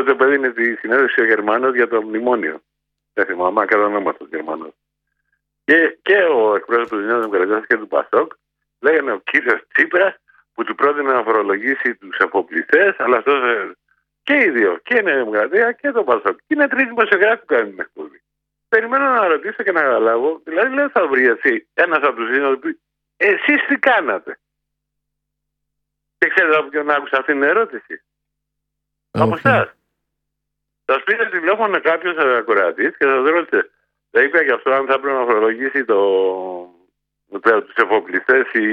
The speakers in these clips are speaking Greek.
τότε που έδινε τη συνέντευξη ο Γερμανός για το μνημόνιο. Δεν θυμάμαι, κατά όνομα του Γερμανός. Και ο εκπρόσωπος της Νέας Δημοκρατίας και του Πασόκ λέγανε ο κύριος Τσίπρας που του πρότεινε να φορολογήσει τους εφοπλιστές, αλλά αυτός και οι δύο, και η Νέα Δημοκρατία και το Πασόκ. Είναι τρεις δημοσιογράφοι που κάνουν την εκπομπή. Περιμένω να ρωτήσω και να καταλάβω, δηλαδή δεν θα βρει εσύ ένας από τους δύο, εσείς τι κάνατε. Και ξέρετε από ποιον άκουσα αυτή την ερώτηση. Από εσάς. Σας πήρε τηλέφωνο κάποιος ακροατής και σας ρώτησε, δεν είπε γι' αυτό αν θα πρέπει να φορολογήσει τους εφοπλιστές ή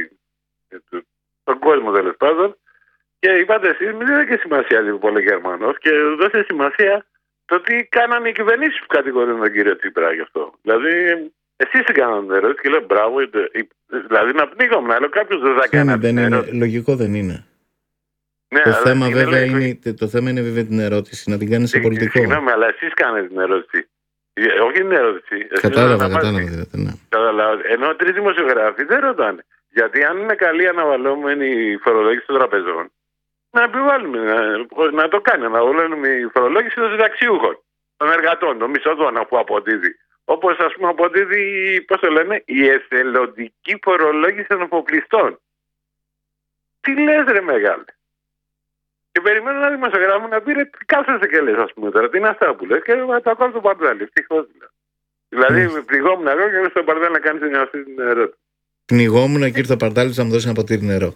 τον κόσμο τέλος πάντων. Και είπατε εσείς, μην δείτε και σημασία λίγο πολύ Γερμανός και δώστε σημασία το τι κάνανε οι κυβερνήσεις που κατηγορούν τον κύριο Τσίπρα γι' αυτό. Δηλαδή, εσείς τι κάνατε την ερώτηση και λέω μπράβο, δηλαδή να πνίγομαι, να λέω κάποιος δεν θα κάνει. Λογικό δεν είναι. Ναι, το θέμα βέβαια είναι βέβαια την ερώτηση, να την κάνεις σε πολιτικό. Συγγνώμη, αλλά εσείς κάνετε την ερώτηση. Όχι την ερώτηση. Κατάλαβα. Ναι. Ενώ τρεις δημοσιογράφοι δεν ρωτάνε. Γιατί αν είναι καλή αναβαλλόμενη η φορολόγηση των τραπεζών, να επιβάλλουμε, να το κάνει, να βάλουμε η φορολόγηση των συνταξιούχων, των εργατών, των μισθωτών που αποδίδει. Όπως ας πούμε αποδίδει, πώς το λένε, η εθελοντική φορολόγηση των εφοπλιστών. Τι λες ρε μεγάλε. Και περιμένω ένα δημοσιογράφο να πει ρε, κάθεσαι και λες ας πούμε τώρα, τι είναι αυτά που λες και το ακούω στο Παρτάλη, ευτυχώς δηλαδή. Πληγόμουν εγώ και ήρθε στο Παρτάλη να κάνεις αυτή την ερώτηση. Πνιγόμουν και ήρθε ο Παρτάλης να μου δώσει ένα ποτήρι νερό.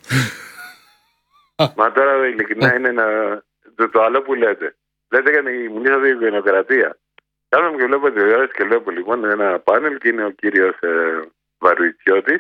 Μα τώρα ειλικρινά είναι το άλλο που λέτε. Λέτε για την μιλήσατε για την οικογενειοκρατία. Κάθομαι και βλέπω 2 ώρες και βλέπω λοιπόν ένα πάνελ και είναι ο κύριος Βαρουιτσιώτης.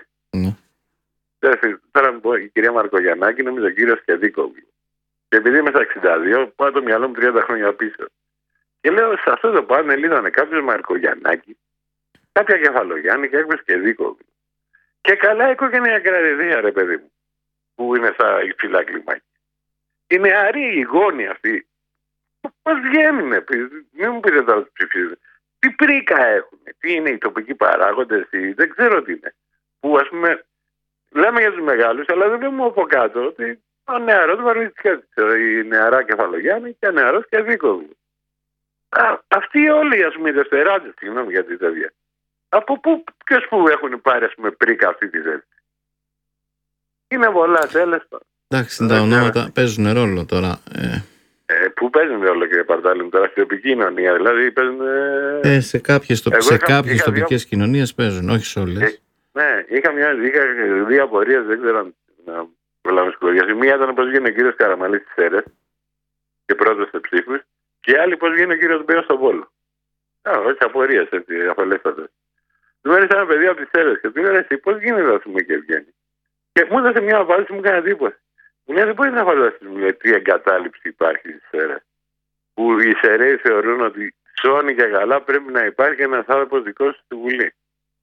Τώρα η κυρία Μαρκογιαννάκη, νομίζω ο κύριος Κεδίκοβλου. Και επειδή είμαι στα 62, πάω το μυαλό μου 30 χρόνια πίσω. Και λέω σε αυτό το πάνελ ήταν κάποιος Μαρκογιαννάκη, κάποια Κεφαλογιάννη και κάποιος Κεδίκοβλου. Και καλά οικογενειακρατία ρε παιδί μου, που είναι στα υψηλά κλιμάκια. Οι νεαροί, οι γόνοι αυτοί, πώς βγαίνουνε, μην μου πείτε τώρα τους ψηφίζουν. Τι πρίκα έχουν, τι είναι οι τοπικοί παράγοντες, δεν ξέρω τι είναι. Που ας πούμε, λέμε για τους μεγάλους, αλλά δεν βλέπουμε από κάτω ότι ο νεαρός Βαρουιτσιώτης, η νεαρά Κεφαλογιάννη και ο νεαρός Κεδίκοβλου. Αυτοί όλοι ας πούμε οι δευτεράτες, συγγνώμη για τη τέτοια. Από πού, ποιος που έχουν πάρει ας πούμε πρίκα αυτή τη θέση. Είναι πολλά τέλος. Εντάξει, τα ονόματα παίζουν ρόλο τώρα. Πού παίζουν ρόλο κύριε Παρτάλη μου τώρα στην τοπική κοινωνία, δηλαδή παίζουν. Σε κάποιες τοπικές κοινωνίες παίζουν, όχι σε όλες. Ναι, είχα δύο απορίες, δεν ξέρω να προλάβω σχολιάσει. Μία ήταν πώς βγαίνει ο κύριος Καραμαλής στις Σέρρες και πρώτος σε ψήφους, και άλλη πώς βγαίνει ο κύριος Μπέος στον Βόλο. Όχι απορίες, έτσι, αφελέστατες. Του έριξα ένα παιδί από τις Σέρρες και του έλεγα εσύ πώς γίνεται ας πούμε και βγαίνει. Και μου έδωσε μια απάντηση, μου έκανε εντύπωση. Μου λέει δεν μπορεί να φανταστείς, μου λέει, τι εγκατάλειψη υπάρχει στις Σέρρες. Που οι Σεραίοι θεωρούν ότι σώνει και καλά πρέπει να υπάρχει ένας άνθρωπος δικός του στη Βουλή.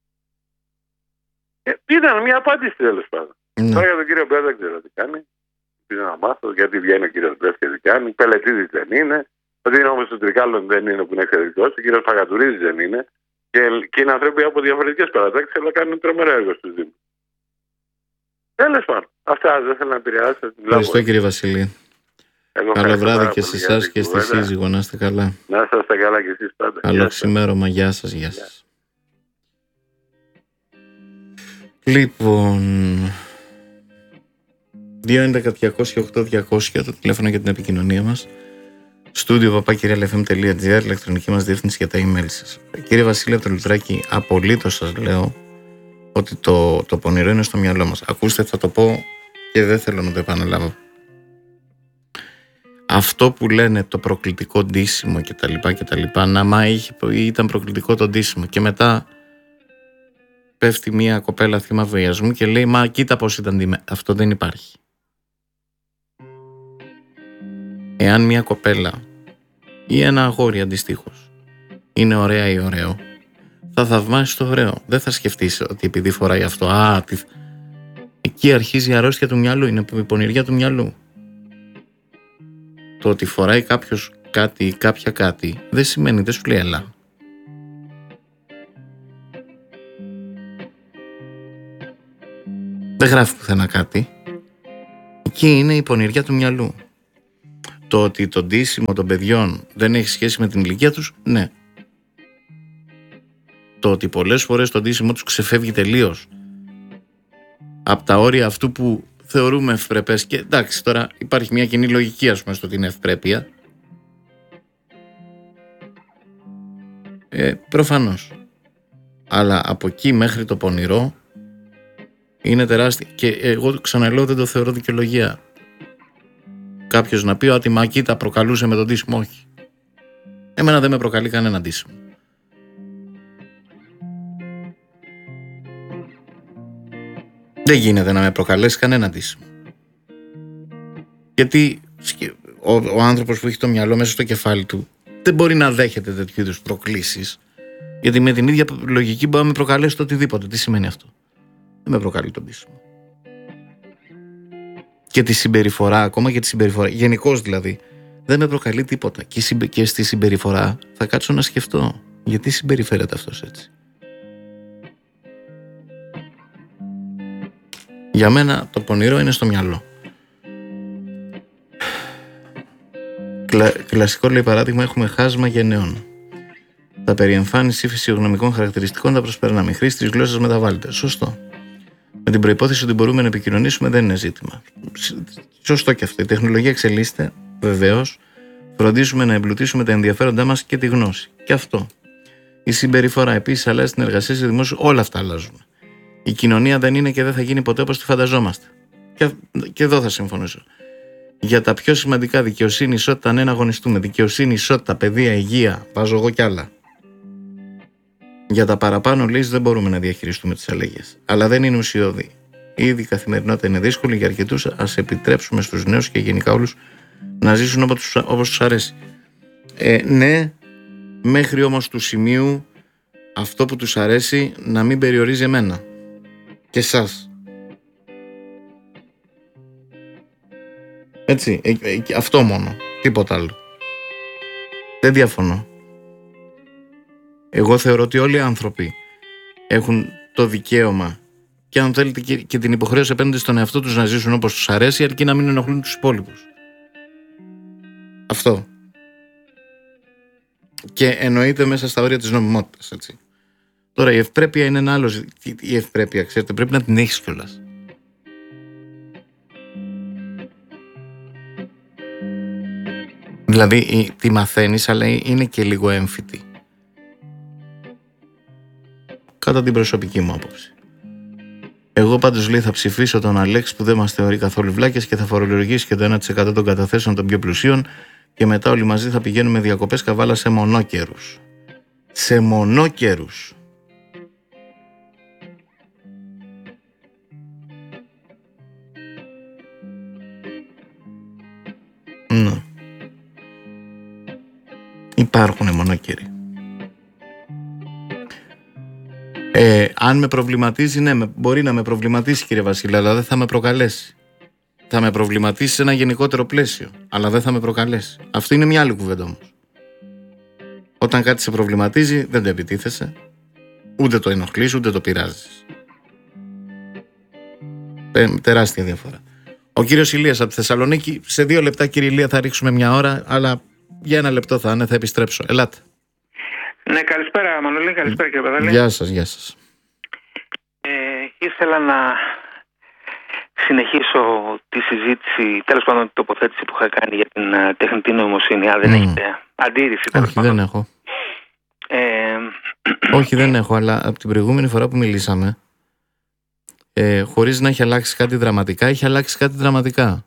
Ήταν μια απάντηση τέλος πάντων. Τώρα για τον κύριο Μπέο δεν ξέρω τι κάνει. Πήγα να μάθω γιατί βγαίνει ο κύριος Μπέο και τι κάνει. Πελετίδης δεν είναι. Ότι είναι όμως του Τρικάλων δεν είναι που είναι εξαιρετικός. Ο κύριος Παγατουρίδης δεν είναι. Και είναι άνθρωποι από διαφορετικές παρατάξεις, αλλά κάνουν τρομερό έργο στους Δήμους. Τέλος πάντων. Αυτά δεν θέλω να επηρεάσω. Ευχαριστώ κύριε Βασιλή. Καλό βράδυ και σε εσάς και στη σύζυγο. Να είστε καλά. Να είστε καλά και εσείς πάντα. Καλό ξημέρωμα. Γεια σας. Γεια σας. Λοιπόν, 2.11.208.200 το τηλέφωνο για την επικοινωνία μας. Στούντιο @realfm.gr, ηλεκτρονική μας διεύθυνση για τα email σας. Κύριε Βασίλη από το Λουτράκι, απολύτως σας λέω ότι το πονηρό είναι στο μυαλό μας. Ακούστε, θα το πω και δεν θέλω να το επαναλάβω. Αυτό που λένε το προκλητικό ντύσιμο κτλ. Να ήταν προκλητικό το ντύσιμο και μετά πέφτει μια κοπέλα θύμα βιασμού και λέει μα κοίτα πως ήταν. Αυτό δεν υπάρχει. Εάν μια κοπέλα ή ένα αγόρι αντιστοίχως είναι ωραία ή ωραίο, θα θαυμάσεις το ωραίο. Δεν θα σκεφτείς ότι επειδή φοράει αυτό, εκεί αρχίζει η αρρώστια του μυαλού, είναι η πονηριά του μυαλού. Το ότι φοράει κάποιος κάτι ή κάποια κάτι δεν σημαίνει, δεν σου λέει έλα. Δεν γράφει πουθενά κάτι. Εκεί είναι η πονηριά του μυαλού. Το ότι το ντύσιμο των παιδιών δεν έχει σχέση με την ηλικία τους, ναι. Το ότι πολλές φορές το ντύσιμο τους ξεφεύγει τελείως από τα όρια αυτού που θεωρούμε ευπρεπές, και εντάξει, τώρα υπάρχει μια κοινή λογική, ας πούμε, στο ότι είναι ευπρέπεια. Προφανώς. Αλλά από εκεί μέχρι το πονηρό είναι τεράστια. Και εγώ ξαναλέω, δεν το θεωρώ δικαιολογία. Κάποιος να πει ότι μα κοίτα προκαλούσε με τον ντύσιμο. Όχι. Εμένα δεν με προκαλεί κανένα ντύσιμο. Δεν γίνεται να με προκαλέσει κανένα ντύσιμο. Γιατί ο άνθρωπος που έχει το μυαλό μέσα στο κεφάλι του δεν μπορεί να δέχεται τέτοιου είδους προκλήσεις. Γιατί με την ίδια λογική μπορεί να με προκαλέσει το οτιδήποτε. Τι σημαίνει αυτό? Δεν με προκαλεί το ντύσιμο. Και τη συμπεριφορά, ακόμα και τη συμπεριφορά, γενικώς δηλαδή, δεν με προκαλεί τίποτα. Και στη συμπεριφορά θα κάτσω να σκεφτώ γιατί συμπεριφέρεται αυτός έτσι. Για μένα το πονηρό είναι στο μυαλό. Κλασικό, λέει, παράδειγμα, έχουμε χάσμα γενναιών. Τα περί εμφάνιση φυσιογνωμικών χαρακτηριστικών τα προσπερνάμε. Η χρήση της γλώσσας μεταβάλλεται. Σωστό. Με την προϋπόθεση ότι μπορούμε να επικοινωνήσουμε δεν είναι ζήτημα. Σωστό και αυτό. Η τεχνολογία εξελίσσεται, βεβαίως. Φροντίζουμε να εμπλουτίσουμε τα ενδιαφέροντά μας και τη γνώση. Και αυτό. Η συμπεριφορά επίσης αλλάζει, στην εργασία, σε δημόσιο, όλα αυτά αλλάζουν. Η κοινωνία δεν είναι και δεν θα γίνει ποτέ όπως τη φανταζόμαστε. Και εδώ θα συμφωνήσω. Για τα πιο σημαντικά, δικαιοσύνη, ισότητα, ναι, να αγωνιστούμε. Δικαιοσύνη, ισότητα, παιδεία, υγεία, βάζω εγώ κι άλλα. Για τα παραπάνω λύσεις δεν μπορούμε να διαχειριστούμε τις αλλαγές. Αλλά δεν είναι ουσιώδη. Ήδη η καθημερινότητα είναι δύσκολη για αρκετούς. Ας επιτρέψουμε στους νέους και γενικά όλους να ζήσουν όπως τους αρέσει. Ναι, μέχρι όμως του σημείου αυτό που τους αρέσει να μην περιορίζει εμένα και εσάς. Έτσι, αυτό μόνο, τίποτα άλλο. Δεν διαφωνώ. Εγώ θεωρώ ότι όλοι οι άνθρωποι έχουν το δικαίωμα και αν θέλετε και την υποχρέωση απέναντι στον εαυτό τους να ζήσουν όπως τους αρέσει, αρκεί να μην ενοχλούν τους υπόλοιπους. Αυτό. Και εννοείται μέσα στα όρια της νομιμότητας, έτσι. Τώρα η ευπρέπεια είναι ένα άλλο. Η ευπρέπεια, ξέρετε, πρέπει να την έχεις κιόλας. Δηλαδή τη μαθαίνεις, αλλά είναι και λίγο έμφυτη. Κατά την προσωπική μου άποψη. Εγώ πάντως, λέει, θα ψηφίσω τον Αλέξη που δεν μας θεωρεί καθόλου βλάκες και θα φορολογήσει και το 1% των καταθέσεων των πιο πλουσίων και μετά όλοι μαζί θα πηγαίνουμε διακοπές καβάλα σε μονόκερους. Σε μονόκερους. Ναι. Υπάρχουν μονόκεροι. Αν με προβληματίζει, ναι, μπορεί να με προβληματίσει, κύριε Βασίλη, αλλά δεν θα με προκαλέσει. Θα με προβληματίσει σε ένα γενικότερο πλαίσιο, αλλά δεν θα με προκαλέσει. Αυτό είναι μια άλλη κουβέντα όμως. Όταν κάτι σε προβληματίζει, δεν το επιτίθεσαι, ούτε το ενοχλείς, ούτε το πειράζεις. Τεράστια διαφορά. Ο κύριος Ηλίας από τη Θεσσαλονίκη, σε 2 λεπτά, κύριε Ηλία, θα ρίξουμε 1 ώρα, αλλά για 1 λεπτό θα επιστρέψω. Ελάτε. Ναι, καλησπέρα Μανολή, καλησπέρα κύριε Παδάλη. Γεια σας, γεια σας. Ήθελα να συνεχίσω τη συζήτηση, τέλος πάντων την τοποθέτηση που είχα κάνει για την τεχνητή νοημοσύνη. Αν δεν έχετε αντίρρηση. Όχι, δεν έχω. Όχι, δεν έχω, αλλά από την προηγούμενη φορά που μιλήσαμε, χωρίς να έχει αλλάξει κάτι δραματικά, έχει αλλάξει κάτι δραματικά.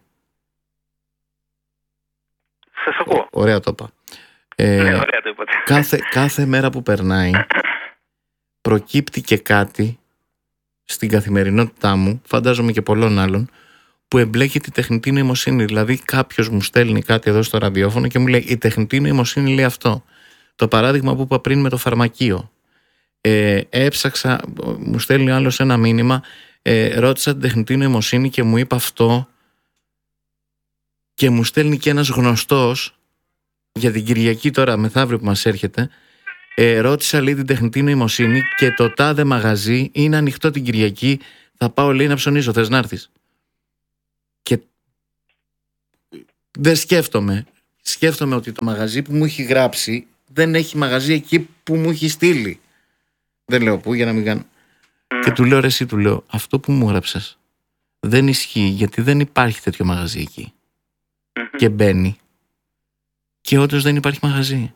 Σας ακούω. Ωραία το είπα. Ναι, ωραία το είπατε. Κάθε μέρα που περνάει προκύπτει και κάτι στην καθημερινότητά μου, φαντάζομαι και πολλών άλλων, που εμπλέκει τη τεχνητή νοημοσύνη. Δηλαδή κάποιος μου στέλνει κάτι εδώ στο ραδιόφωνο και μου λέει η τεχνητή νοημοσύνη λέει αυτό. Το παράδειγμα που είπα πριν με το φαρμακείο. Έψαξα, μου στέλνει άλλος ένα μήνυμα, ρώτησα την τεχνητή νοημοσύνη και μου είπε αυτό, και μου στέλνει και ένας γνωστός για την Κυριακή τώρα μεθαύριο που μας έρχεται, ρώτησα, λέει, την τεχνητή νοημοσύνη και το τάδε μαγαζί είναι ανοιχτό την Κυριακή, θα πάω, λέει, να ψωνίσω, θες να έρθεις? Και δεν σκέφτομαι, σκέφτομαι ότι το μαγαζί που μου έχει γράψει δεν έχει μαγαζί εκεί που μου έχει στείλει. Δεν λέω πού για να μην κάνω. Και του λέω, ρε εσύ, του λέω, αυτό που μου έγραψες δεν ισχύει, γιατί δεν υπάρχει τέτοιο μαγαζί εκεί. Και μπαίνει και όντως δεν υπάρχει μαγαζί.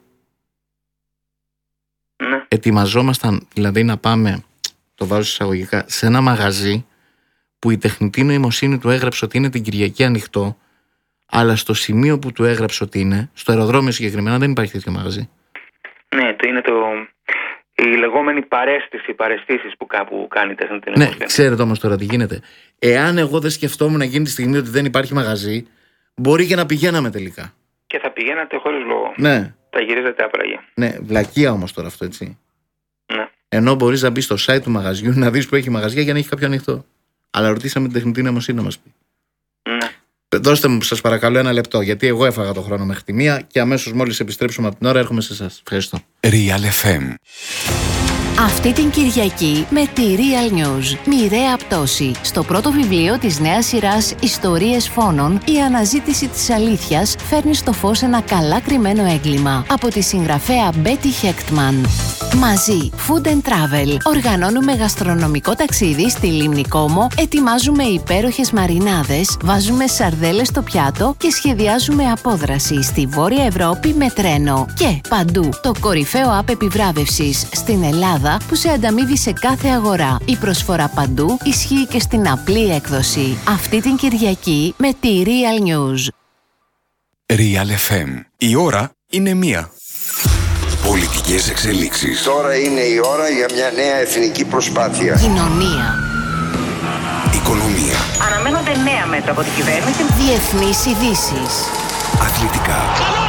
Ετοιμαζόμασταν δηλαδή να πάμε, το βάζω εισαγωγικά, σε ένα μαγαζί που η τεχνητή νοημοσύνη του έγραψε ότι είναι την Κυριακή ανοιχτό, αλλά στο σημείο που του έγραψε ότι είναι, στο αεροδρόμιο συγκεκριμένα, δεν υπάρχει τέτοιο μαγαζί. Ναι, είναι η λεγόμενη παρεστήσεις που κάπου κάνει η τεχνητή νοημοσύνη. Ναι, ξέρετε όμως τώρα τι γίνεται. Εάν εγώ δεν σκεφτόμουν εκείνη τη στιγμή ότι δεν υπάρχει μαγαζί, μπορεί και να πηγαίναμε τελικά. Και θα πηγαίνατε χωρίς λόγο. Ναι. Θα γυρίζετε άπραγοι. Ναι, βλακεία όμως τώρα αυτό, έτσι. Ναι. Ενώ μπορείς να μπεις στο site του μαγαζιού να δεις που έχει μαγαζιά για να έχει κάποιο ανοιχτό. Αλλά ρωτήσαμε την τεχνητή νοημοσύνη να μας πει. Ναι. Δώστε μου, σας παρακαλώ, ένα λεπτό, γιατί εγώ έφαγα το χρόνο μέχρι τη 1 και αμέσως μόλις επιστρέψουμε από την ώρα έρχομαι σε εσάς. Ευχαριστώ. Real FM. Αυτή την Κυριακή με τη Real News. Μοιραία πτώση. Στο πρώτο βιβλίο της νέας σειράς Ιστορίες Φόνων, η αναζήτηση της αλήθειας φέρνει στο φως ένα καλά κρυμμένο έγκλημα. Από τη συγγραφέα Μπέτι Χέκτμαν. Μαζί, Food and Travel. Οργανώνουμε γαστρονομικό ταξίδι στη Λίμνη Κόμο, ετοιμάζουμε υπέροχες μαρινάδες, βάζουμε σαρδέλες στο πιάτο και σχεδιάζουμε απόδραση στη Βόρεια Ευρώπη με τρένο. Και παντού, το κορυφαίο app επιβράβευσης στην Ελλάδα που σε ανταμείβει σε κάθε αγορά. Η προσφορά παντού ισχύει και στην απλή έκδοση. Αυτή την Κυριακή με τη Real News. Real FM. Η ώρα είναι 1. Πολιτικές εξελίξεις. Τώρα είναι η ώρα για μια νέα εθνική προσπάθεια. Κοινωνία. Οικονομία. Αναμένονται νέα μέτρα από την κυβέρνηση. Διεθνείς ειδήσεις. Αθλητικά.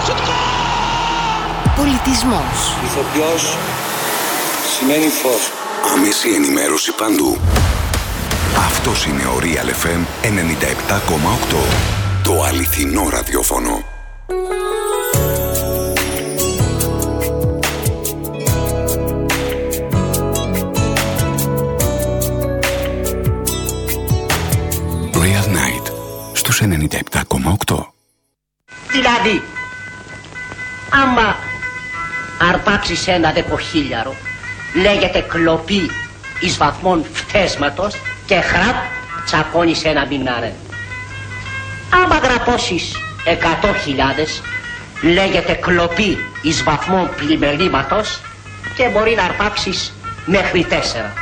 Πολιτισμός. Ηθοποιός σημαίνει φως. Άμεση ενημέρωση παντού. Αυτός είναι ο Real FM 97,8. Το αληθινό ραδιόφωνο. Real Night στους 97,8. Δηλαδή, άμα αρπάξεις ένα 10.000, λέγεται κλοπή εις βαθμών φτέσματος και χραπ τσακώνεις ένα μηνάρε. Άμα γραπώσεις 100.000, λέγεται κλοπή εις βαθμών πλημελήματος και μπορεί να αρπάξεις μέχρι 4.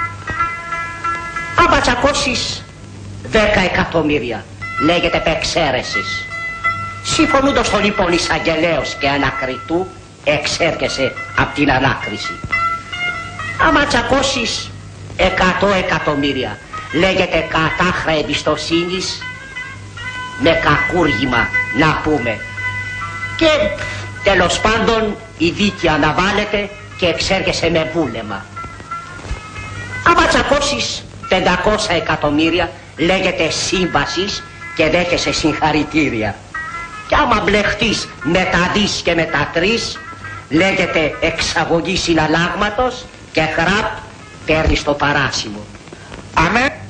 Άμα τσακώσεις 10 εκατομμύρια, λέγεται επεξαίρεσης. Συμφωνούντος το λοιπόν εισαγγελέος και ανακριτού, εξέρχεσαι από την ανάκριση. Άμα τσακώσεις 100 εκατομμύρια, λέγεται κατάχρα εμπιστοσύνης με κακούργημα να πούμε. Και τέλος πάντων η δίκη αναβάλλεται και εξέρχεσαι με βούλεμα. Άμα τσακώσεις 500 εκατομμύρια, λέγεται σύμβασης και δέχεσαι συγχαρητήρια. Και άμα μπλεχτείς με τα δις και με τα τρεις, λέγεται εξαγωγή συναλλάγματος και χραπ παίρνεις το παράσημο. Αμέ.